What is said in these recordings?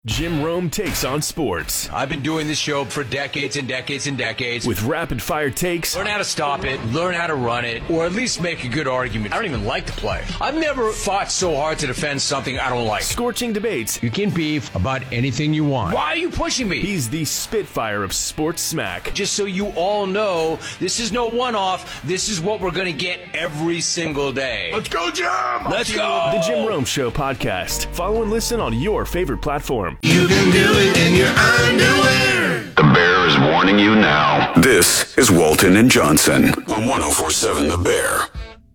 Jim Rome takes on sports. I've been doing this show for decades and decades and decades. With rapid-fire takes. Learn how to stop it, learn how to run it, or at least make a good argument. I don't even like to play. I've never fought so hard to defend something I don't like. Scorching debates. You can beef about anything you want. Why are you pushing me? He's the Spitfire of sports smack. Just so you all know, this is no one-off. This is what we're going to get every single day. Let's go, Jim! Let's go! The Jim Rome Show podcast. Follow and listen on your favorite platform. You can do it in your underwear. The Bear is warning you now. This is Walton and Johnson on 104.7 The Bear.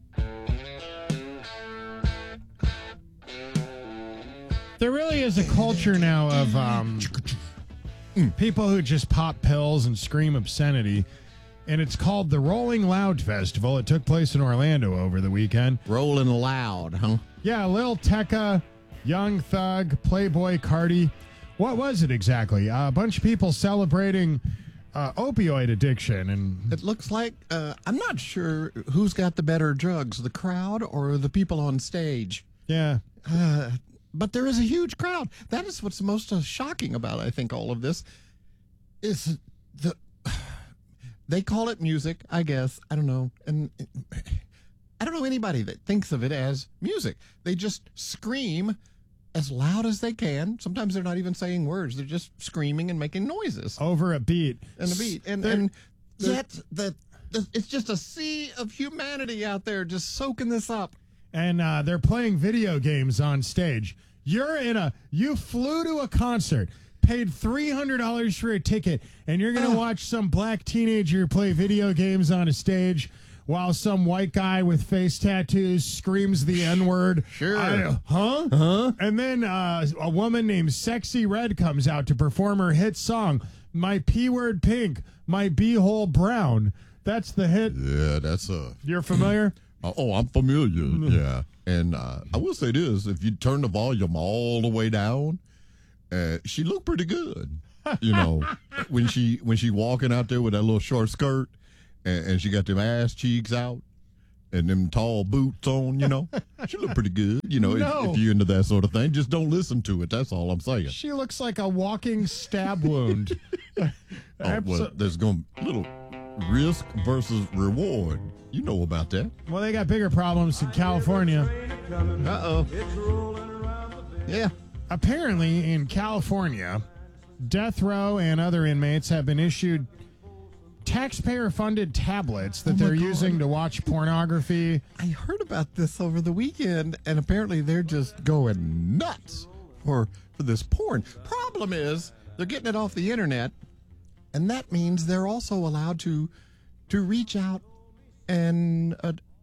There really is a culture now of people who just pop pills and scream obscenity, and it's called the Rolling Loud Festival. It took place in Orlando over the weekend. Rolling Loud, huh? Yeah, Lil Tecca, Young Thug, Playboy Cardi. What was it exactly? A bunch of people celebrating opioid addiction. And It looks like, I'm not sure who's got the better drugs, the crowd or the people on stage. yeah. But there is a huge crowd. That is what's most shocking about, I think, all of this is they call it music, I guess. I don't know. And I don't know anybody that thinks of it as music. They just scream as loud as they can. Sometimes they're not even saying words. They're just screaming and making noises. Over a beat. And a beat. And yet it's just a sea of humanity out there just soaking this up. And they're playing video games on stage. You flew to a concert, paid $300 for a ticket, and you're going to watch some black teenager play video games on a stage while some white guy with face tattoos screams the N-word. Sure. And then a woman named Sexy Red comes out to perform her hit song, My P-Word Pink, My B-Hole Brown. That's the hit. Yeah, that's You're familiar? Oh, I'm familiar. Yeah, and I will say this: if you turn the volume all the way down, she looked pretty good. You know, when she walking out there with that little short skirt, and she got them ass cheeks out and them tall boots on. You know, she looked pretty good. You know, if you're into that sort of thing, just don't listen to it. That's all I'm saying. She looks like a walking stab wound. Well, there's going to little risk versus reward. You know about that. Well, they got bigger problems in California. Uh-oh. Yeah. Apparently, in California, death row and other inmates have been issued taxpayer-funded tablets that they're using to watch pornography. I heard about this over the weekend, and apparently they're just going nuts for this porn. Problem is, they're getting it off the internet, and that means they're also allowed to reach out and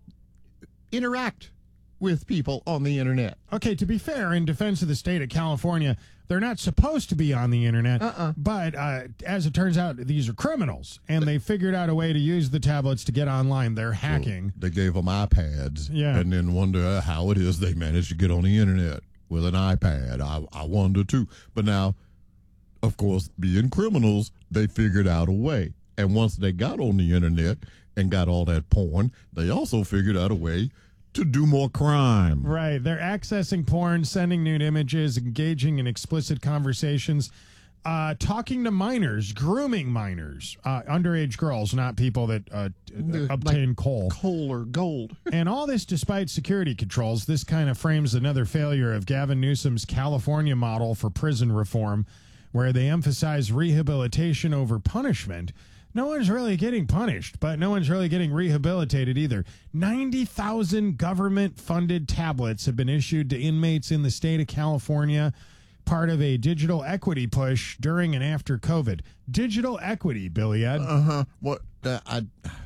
interact with people on the internet. Okay, to be fair, in defense of the state of California, they're not supposed to be on the internet. But as it turns out, these are criminals, and they figured out a way to use the tablets to get online. They're hacking. So they gave them iPads, Yeah. and then wonder how it is they managed to get on the internet with an iPad. I wonder too. But now, of course, being criminals, they figured out a way. And once they got on the internet and got all that porn, they also figured out a way to do more crime. Right. They're accessing porn, sending nude images, engaging in explicit conversations, talking to minors, grooming minors, underage girls, not people that obtain coal. Coal or gold. And all this despite security controls. This kind of frames another failure of Gavin Newsom's California model for prison reform, where they emphasize rehabilitation over punishment. No one's really getting punished, but no one's really getting rehabilitated either. 90,000 government-funded tablets have been issued to inmates in the state of California, part of a digital equity push during and after COVID. Digital equity, Billy Ed. What? How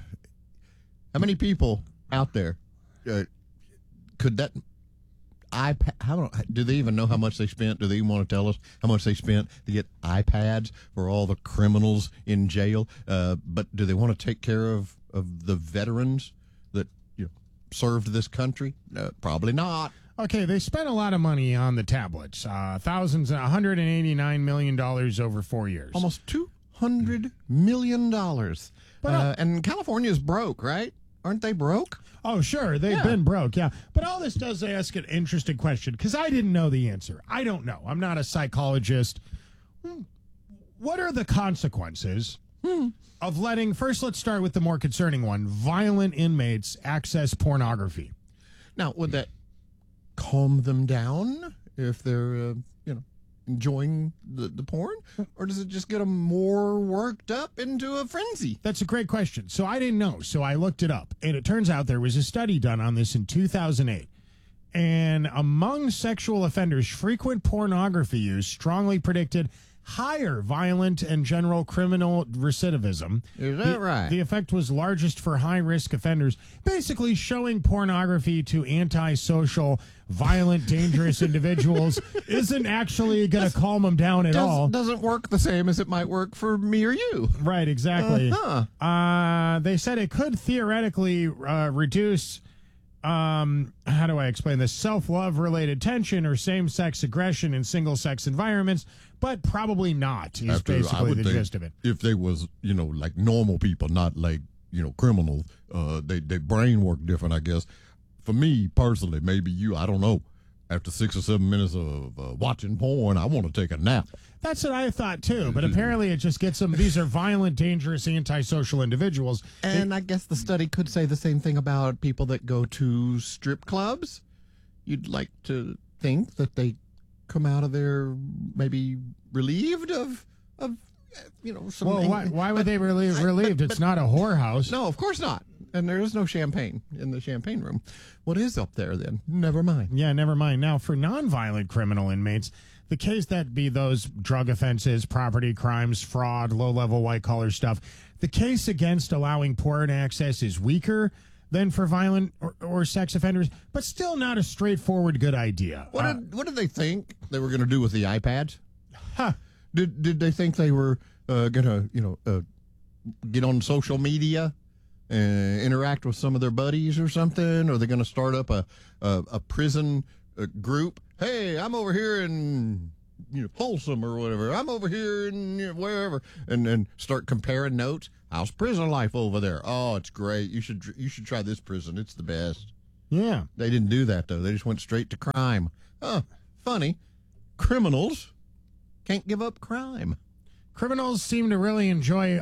many people out there could that iPad? Do they even know how much they spent? Do they even want to tell us how much they spent to get iPads for all the criminals in jail? But do they want to take care of the veterans that served this country? Probably not. Okay, they spent a lot of money on the tablets. $189 million over 4 years. Almost $200 million. But, and California's broke, right? Aren't they broke? Oh, sure. They've been broke, yeah. But all this does ask an interesting question because I didn't know the answer. I don't know. I'm not a psychologist. What are the consequences of letting, first let's start with the more concerning one, violent inmates access pornography? Now, would that calm them down if they're, enjoying the porn? Or does it just get them more worked up into a frenzy? That's a great question. So I didn't know, so I looked it up. And it turns out there was a study done on this in 2008. And among sexual offenders, frequent pornography use strongly predicted higher violent and general criminal recidivism. Is that right? The effect was largest for high-risk offenders. Basically, showing pornography to antisocial, violent, dangerous individuals isn't actually going to calm them down at all. Doesn't work the same as it might work for me or you. Right, exactly. They said it could theoretically reduce... how do I explain this? Self-love related tension or same-sex aggression in single-sex environments, but probably not is basically the gist of it. If they was, like normal people, not like, criminals, they brain work different, I guess. For me personally, maybe you, I don't know. After 6 or 7 minutes of watching porn, I want to take a nap. That's what I thought too, but apparently it just gets them. These are violent, dangerous, antisocial individuals. And I guess the study could say the same thing about people that go to strip clubs. You'd like to think that they come out of there maybe relieved of some. Well, why would they be relieved? It's not a whorehouse. No, of course not. And there is no champagne in the champagne room. What is up there then? Never mind. Yeah, never mind. Now, for nonviolent criminal inmates, the case that be those drug offenses, property crimes, fraud, low-level white-collar stuff, the case against allowing porn access is weaker than for violent or sex offenders, but still not a straightforward good idea. What did they think they were going to do with the iPads? Huh. Did they think they were going to, get on social media? Interact with some of their buddies or something? Or are they going to start up a prison group? Hey, I'm over here in Folsom or whatever. I'm over here in wherever, and start comparing notes. How's prison life over there? Oh, it's great. You should try this prison. It's the best. Yeah. They didn't do that though. They just went straight to crime. Funny. Criminals can't give up crime. Criminals seem to really enjoy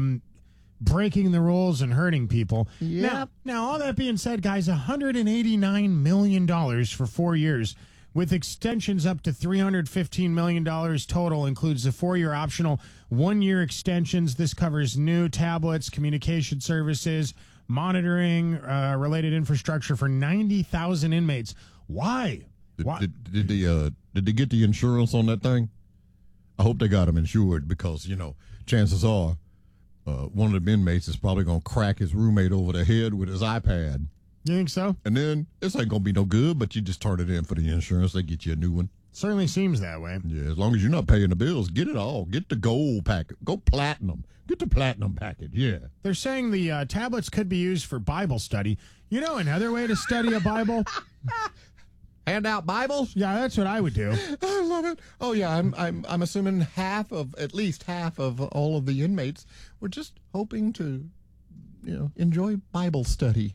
breaking the rules and hurting people. Yep. Now, all that being said, guys, $189 million for 4 years, with extensions up to $315 million total, includes the 4-year optional 1-year extensions. This covers new tablets, communication services, monitoring, related infrastructure for 90,000 inmates. Why? Did they get the insurance on that thing? I hope they got them insured because, chances are one of the inmates is probably going to crack his roommate over the head with his iPad. You think so? And then this ain't going to be no good, but you just turn it in for the insurance. They get you a new one. Certainly seems that way. Yeah, as long as you're not paying the bills, get it all. Get the gold packet. Go platinum. Get the platinum package, yeah. They're saying the tablets could be used for Bible study. Another way to study a Bible? Hand out Bibles? Yeah, that's what I would do. I love it. Oh yeah, I'm assuming at least half of all of the inmates were just hoping to, enjoy Bible study.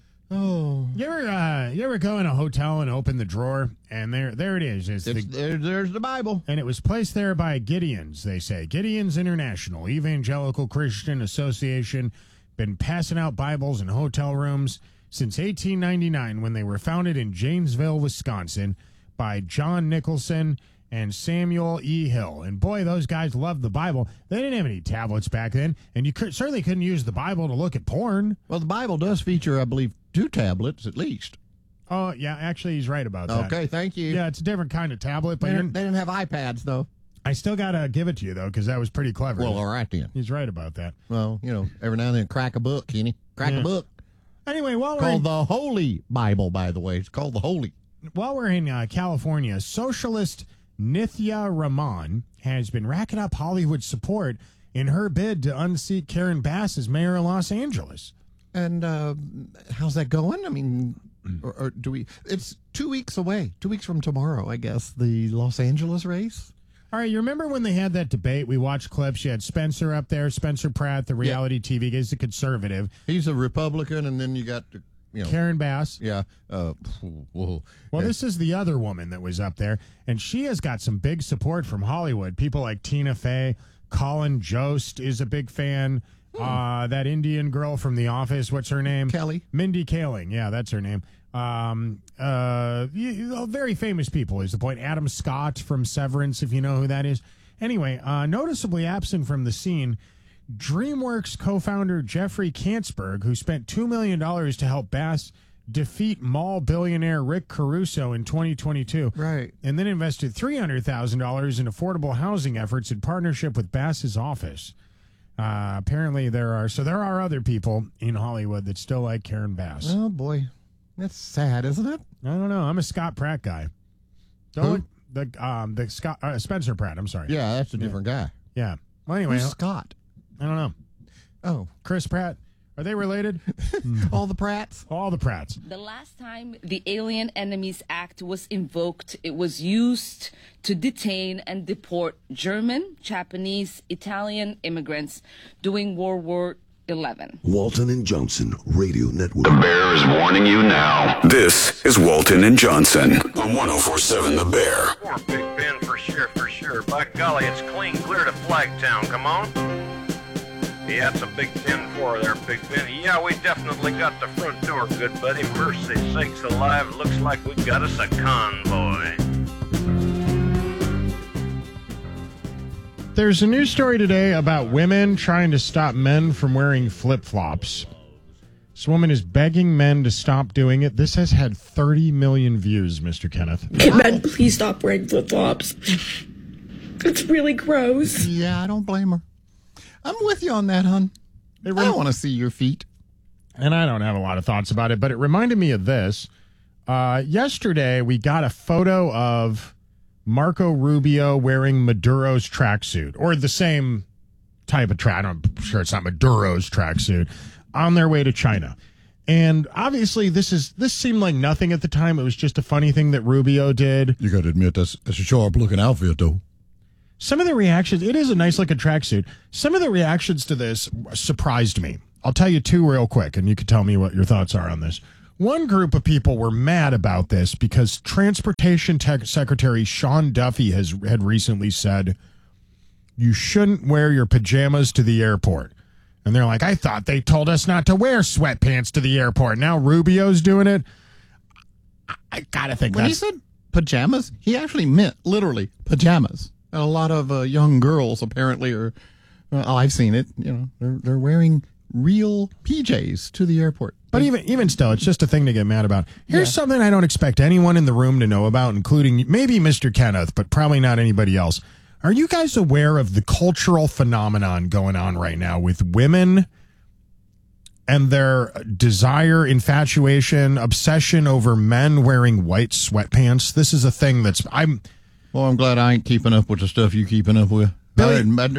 Oh, you ever go in a hotel and open the drawer and there it is? There's the Bible, and it was placed there by Gideons. They say Gideons International Evangelical Christian Association, been passing out Bibles in hotel rooms since 1899, when they were founded in Janesville, Wisconsin, by John Nicholson and Samuel E. Hill. And boy, those guys loved the Bible. They didn't have any tablets back then, and you certainly couldn't use the Bible to look at porn. Well, the Bible does feature, I believe, 2 tablets at least. Oh, yeah, actually, he's right about that. Okay, thank you. Yeah, it's a different kind of tablet, but they didn't have iPads, though. I still got to give it to you, though, because that was pretty clever. Well, all right, then. He's right about that. Well, every now and then, crack a book, Kenny. Crack a book. Anyway, called the Holy Bible, by the way. It's called the Holy. While we're in California, socialist Nithya Raman has been racking up Hollywood support in her bid to unseat Karen Bass as mayor of Los Angeles. And how's that going? I mean, or do we? It's 2 weeks away. 2 weeks from tomorrow, I guess. The Los Angeles race. All right, you remember when they had that debate? We watched clips. You had Spencer up there, Spencer Pratt, the reality TV guy. He's a conservative. He's a Republican, and then you got, Karen Bass. Yeah. Well, this is the other woman that was up there, and she has got some big support from Hollywood. People like Tina Fey, Colin Jost is a big fan. That Indian girl from The Office, what's her name? Kelly. Mindy Kaling. Yeah, that's her name. Very famous people is the point. Adam Scott from Severance, if you know who that is. Anyway, noticeably absent from the scene, DreamWorks co-founder Jeffrey Kanzberg, who spent $2 million to help Bass defeat mall billionaire Rick Caruso in 2022. Right. And then invested $300,000 in affordable housing efforts in partnership with Bass's office. Apparently there are other people in Hollywood that still like Karen Bass. Oh, boy. That's sad, isn't it? I don't know. I'm a Scott Pratt guy. The Scott Spencer Pratt. I'm sorry. Yeah, that's a different guy. Yeah. Well, anyway, Who's Scott? I don't know. Oh, Chris Pratt. Are they related? all the Pratts. All the Pratts. The last time the Alien Enemies Act was invoked, it was used to detain and deport German, Japanese, Italian immigrants during World War XI. Walton and Johnson Radio Network. The Bear is warning you now. This is Walton and Johnson on 104.7 The Bear. Poor Big Ben for sure. By golly, it's clean clear to Flagtown. Come on. Yeah, it's a big 10-4 there, Big Ben. Yeah, we definitely got the front door, good buddy. Mercy sakes alive, looks like we got us a convoy. There's a news story today about women trying to stop men from wearing flip-flops. This woman is begging men to stop doing it. This has had 30 million views, Mr. Kenneth. Can men please stop wearing flip-flops? It's really gross. Yeah, I don't blame her. I'm with you on that, hon. I don't want to see your feet. And I don't have a lot of thoughts about it, but it reminded me of this. Yesterday, we got a photo of Marco Rubio wearing Maduro's tracksuit, or the same type of track. I'm sure it's not Maduro's tracksuit, on their way to China. And obviously, this seemed like nothing at the time. It was just a funny thing that Rubio did. You got to admit, that's a sharp-looking outfit, though. Some of the reactions, it is a nice looking tracksuit. Some of the reactions to this surprised me. I'll tell you two real quick, and you can tell me what your thoughts are on this. One group of people were mad about this because Transportation Secretary Sean Duffy had recently said, you shouldn't wear your pajamas to the airport. And they're like, I thought they told us not to wear sweatpants to the airport. Now Rubio's doing it. I gotta think when he said pajamas, he actually meant literally pajamas. And a lot of young girls apparently are. I've seen it. They're wearing real PJs to the airport. But even still, it's just a thing to get mad about. Here's something I don't expect anyone in the room to know about, including maybe Mr. Kenneth, but probably not anybody else. Are you guys aware of the cultural phenomenon going on right now with women and their desire, infatuation, obsession over men wearing white sweatpants? This is a thing Well, I'm glad I ain't keeping up with the stuff you keeping up with. Billy,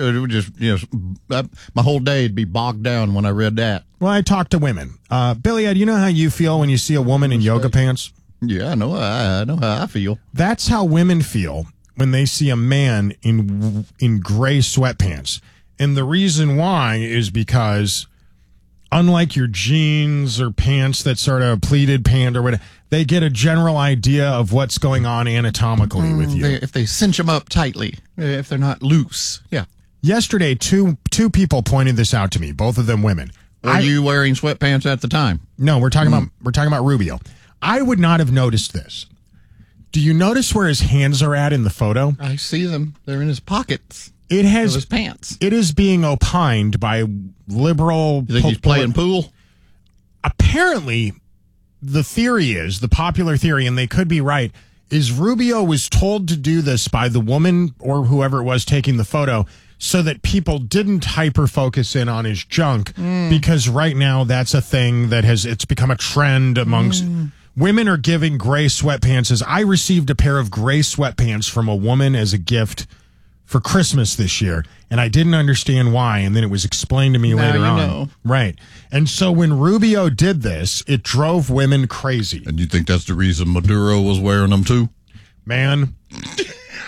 my whole day would be bogged down when I read that. Well, I talk to women. Billy, do you know how you feel when you see a woman in yoga pants? Yeah, I know how I feel. That's how women feel when they see a man in gray sweatpants. And the reason why is because, unlike your jeans or pants that sort of pleated pant or whatever, they get a general idea of what's going on anatomically with you. If they cinch them up tightly, if they're not loose. Yeah. Yesterday, two people pointed this out to me, both of them women. Were you wearing sweatpants at the time? No, we're talking about Rubio. I would not have noticed this. Do you notice where his hands are at in the photo? I see them. They're in his pockets. It has his pants. It is being opined by liberal. You think he's playing pool? Apparently, the popular theory, and they could be right, is Rubio was told to do this by the woman or whoever it was taking the photo so that people didn't hyper focus in on his junk because right now that's a thing that it's become a trend amongst women are giving gray sweatpants. I received a pair of gray sweatpants from a woman as a gift for Christmas this year, and I didn't understand why, and then it was explained to me later on. Know. Right. And so when Rubio did this, it drove women crazy. And you think that's the reason Maduro was wearing them too? Man,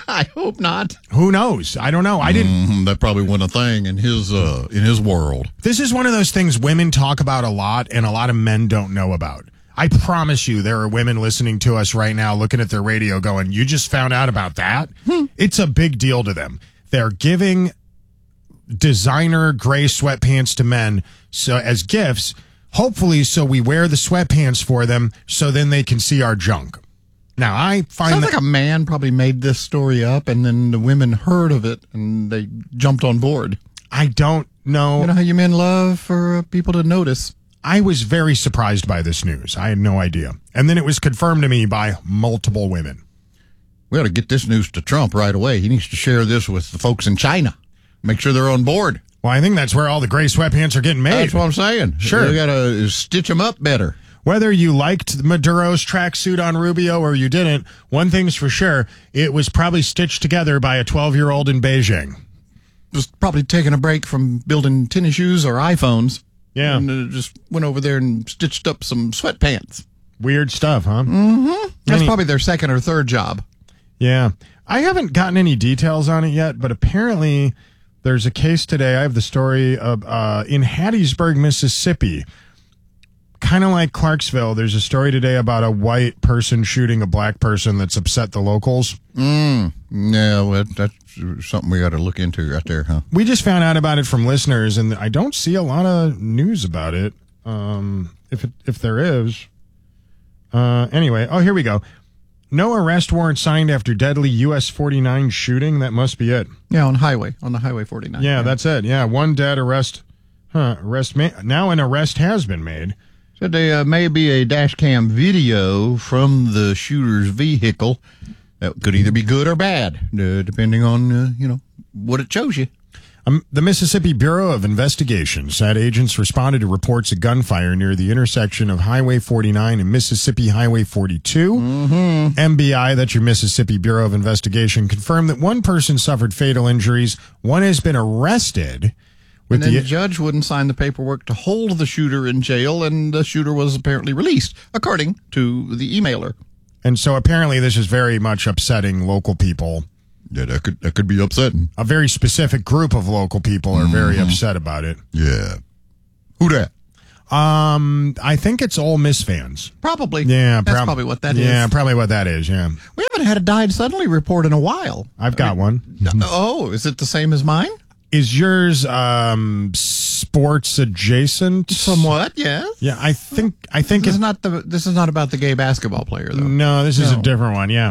I hope not. Who knows? I don't know. I didn't. That probably wasn't a thing in his world. This is one of those things women talk about a lot and a lot of men don't know about. I promise you there are women listening to us right now looking at their radio going, you just found out about that? It's a big deal to them. They're giving designer gray sweatpants to men so as gifts, hopefully so we wear the sweatpants for them so then they can see our junk. Now, I find Sounds like a man probably made this story up, and then the women heard of it, and they jumped on board. I don't know. You know how you men love for people to notice. I was very surprised by this news. I had no idea. And then it was confirmed to me by multiple women. We ought to get this news to Trump right away. He needs to share this with the folks in China. Make sure they're on board. Well, I think that's where all the gray sweatpants are getting made. That's what I'm saying. Sure. You got to stitch them up better. Whether you liked Maduro's tracksuit on Rubio or you didn't, one thing's for sure, it was probably stitched together by a 12-year-old in Beijing. Just probably taking a break from building tennis shoes or iPhones. Yeah. And just went over there and stitched up some sweatpants. Weird stuff, huh? Mm-hmm. That's probably their second or third job. Yeah. I haven't gotten any details on it yet, but apparently there's a case today. I have the story of in Hattiesburg, Mississippi. Kind of like Clarksville, there's a story today about a white person shooting a black person that's upset the locals. Yeah, well, that's something we got to look into right there, huh? We just found out about it from listeners, and I don't see a lot of news about it. If there is. Anyway, here we go. No arrest warrant signed after deadly US 49 shooting. That must be it. Yeah, on the Highway 49. Yeah, that's it. Yeah, one dead arrest. Now an arrest has been made. Said there may be a dash cam video from the shooter's vehicle that could either be good or bad, depending on, what it shows you. The Mississippi Bureau of Investigation said agents responded to reports of gunfire near the intersection of Highway 49 and Mississippi Highway 42. MBI, that's your Mississippi Bureau of Investigation, confirmed that one person suffered fatal injuries. One has been arrested. And then the judge wouldn't sign the paperwork to hold the shooter in jail, and the shooter was apparently released, according to the emailer. And so apparently this is very much upsetting local people. Yeah, that could be upsetting. A very specific group of local people are very upset about it. Yeah. Who that? I think it's Ole Miss fans. Probably. Yeah, that's probably what that is. Yeah, probably what that is, yeah. We haven't had a died suddenly report in a while. I've got one. Oh, is it the same as mine? Is yours sports adjacent? Somewhat, yes. Yeah, I think this is not about the gay basketball player, though. No, this is a different one, yeah.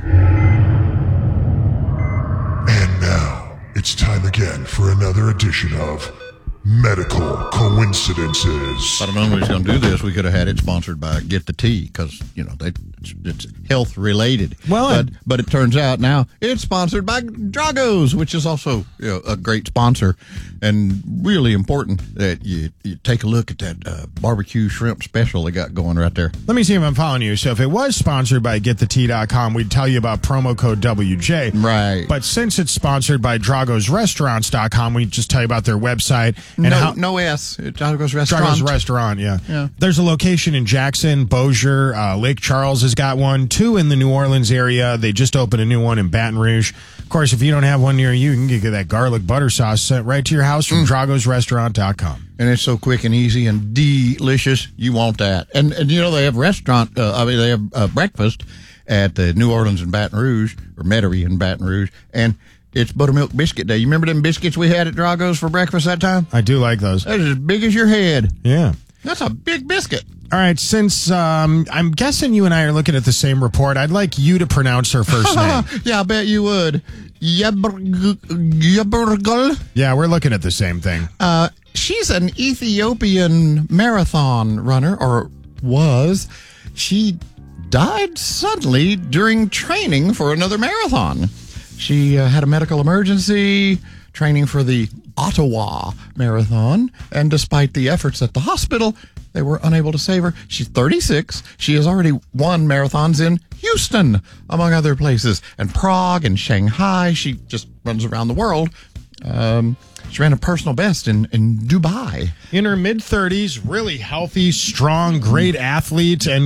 And now it's time again for another edition of Medical Coincidences. I don't know who's going to do this. We could have had it sponsored by Get the Tea because, it's health related. Well, but it turns out now it's sponsored by Drago's, which is also a great sponsor and really important that you take a look at that barbecue shrimp special they got going right there. Let me see if I'm following you. So if it was sponsored by GetTheTea.com, we'd tell you about promo code WJ. Right. But since it's sponsored by DragosRestaurants.com, we just tell you about their website. And no S. Drago's Restaurant. Drago's Restaurant, yeah. There's a location in Jackson, Bossier, Lake Charles has got one, 2 in the New Orleans area. They just opened a new one in Baton Rouge. Of course, if you don't have one near you can get that garlic butter sauce sent right to your house from DragosRestaurant.com. And it's so quick and easy and delicious. You want that. And they have they have breakfast at the New Orleans in Baton Rouge, or Metairie in Baton Rouge, and it's buttermilk biscuit day. You remember them biscuits we had at Drago's for breakfast that time? I do like those. That's as big as your head. Yeah. That's a big biscuit. All right, since I'm guessing you and I are looking at the same report, I'd like you to pronounce her first name. Yeah, I bet you would. Yebergul. Yeah, we're looking at the same thing. She's an Ethiopian marathon runner, or was. She died suddenly during training for another marathon. She had a medical emergency, training for the Ottawa Marathon, and despite the efforts at the hospital, they were unable to save her. She's 36. She has already won marathons in Houston, among other places, and Prague and Shanghai. She just runs around the world. She ran a personal best in Dubai. In her mid-30s, really healthy, strong, great athlete, and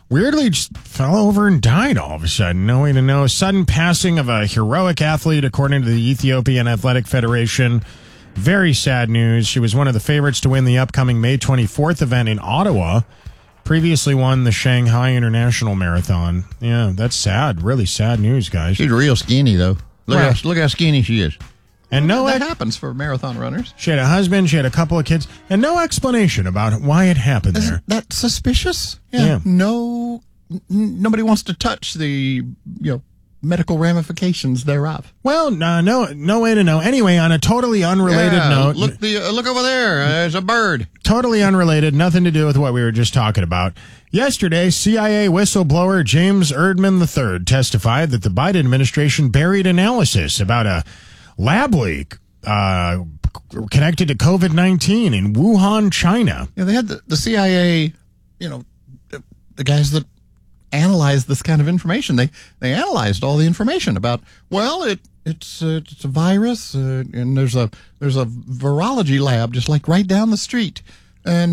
weirdly just fell over and died all of a sudden. No way to know. Sudden passing of a heroic athlete, according to the Ethiopian Athletic Federation. Very sad news. She was one of the favorites to win the upcoming May 24th event in Ottawa. Previously won the Shanghai International Marathon. Yeah, that's sad. Really sad news, guys. She's real skinny, though. Look how skinny she is. And that happens for marathon runners. She had a husband, she had a couple of kids, and no explanation about why it happened there. Isn't that suspicious? Yeah. Nobody wants to touch the medical ramifications thereof. Well, no way to know. Anyway, on a totally unrelated note, look over there. There's a bird. Totally unrelated, nothing to do with what we were just talking about. Yesterday, CIA whistleblower James Erdman III testified that the Biden administration buried analysis about a lab leak connected to COVID-19 in Wuhan, China. Yeah, they had the CIA, the guys that analyzed this kind of information. They analyzed all the information about, it's a virus, and there's a virology lab just like right down the street. And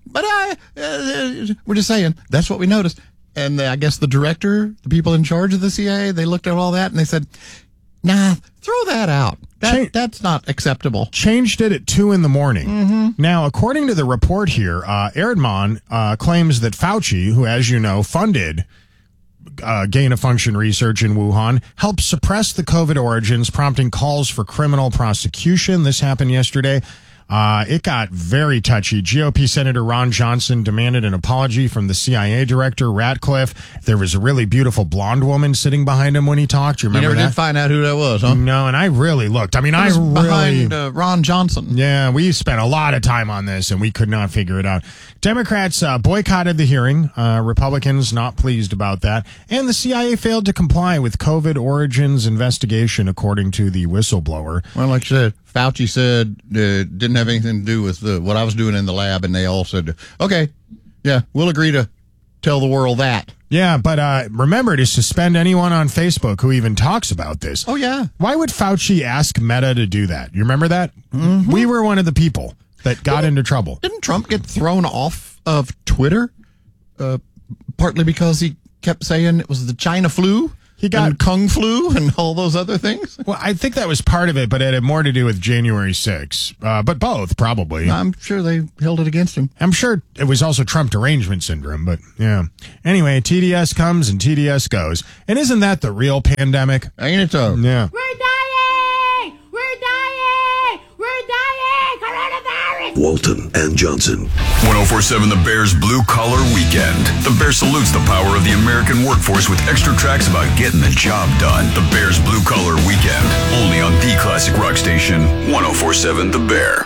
we're just saying that's what we noticed. And I guess the director, the people in charge of the CIA, they looked at all that and they said, "Nah, throw that out. That's not acceptable." Changed it at 2 a.m. Mm-hmm. Now, according to the report here, Erdman claims that Fauci, who, as you know, funded gain-of-function research in Wuhan, helped suppress the COVID origins, prompting calls for criminal prosecution. This happened yesterday. It got very touchy. GOP Senator Ron Johnson demanded an apology from the CIA director, Ratcliffe. There was a really beautiful blonde woman sitting behind him when he talked. You remember You never that? did find out who that was, huh? No, and I really looked. I mean, behind Ron Johnson. Yeah, we spent a lot of time on this, and we could not figure it out. Democrats boycotted the hearing. Republicans not pleased about that. And the CIA failed to comply with COVID origins investigation, according to the whistleblower. Well, like I said, Fauci said didn't have anything to do with what I was doing in the lab, and they all said, okay, yeah, we'll agree to tell the world that. Yeah, but remember to suspend anyone on Facebook who even talks about this. Oh, yeah. Why would Fauci ask Meta to do that? You remember that? Mm-hmm. We were one of the people that got into trouble. Didn't Trump get thrown off of Twitter partly because he kept saying it was the China flu? He got and Kung flu and all those other things? Well, I think that was part of it, but it had more to do with January 6th. But both, probably. I'm sure they held it against him. I'm sure it was also Trump derangement syndrome, but yeah. Anyway, TDS comes and TDS goes. And isn't that the real pandemic? Ain't it so? Yeah. We're dying! We're dying! We're dying! Coronavirus! Walton and Johnson. 1047 The Bears Blue Collar Weekend. The Bear salutes the power of the American workforce with extra tracks about getting the job done. The Bears Blue Collar Weekend. Only on the classic rock station, 1047 The Bear.